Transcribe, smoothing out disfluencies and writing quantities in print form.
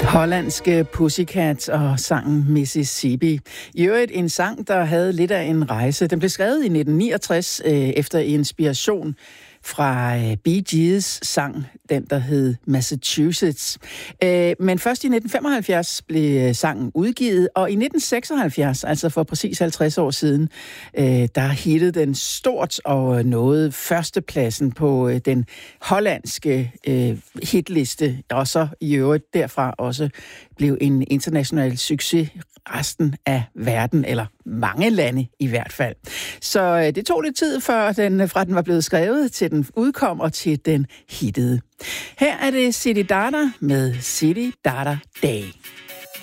Hollandske Pussycat og sangen Mississippi. I øvrigt en sang, der havde lidt af en rejse. Den blev skrevet i 1969 efter inspiration fra Bee Gees sang, den der hed Massachusetts. Men først i 1975 blev sangen udgivet, og i 1976, altså for præcis 50 år siden, der hittede den stort og nåede førstepladsen på den hollandske hitliste, og så i øvrigt derfra også blev en international succes resten af verden, eller mange lande i hvert fald. Så det tog lidt tid, fra den var blevet skrevet, til den udkom og til den hittede. Her er det Zididada med Zididada Day.